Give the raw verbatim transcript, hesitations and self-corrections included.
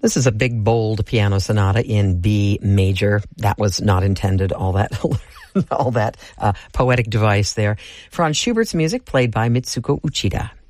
This is a big, bold piano sonata in B major. That was not intended, all that all that uh, poetic device there. Franz Schubert's music played by Mitsuko Uchida.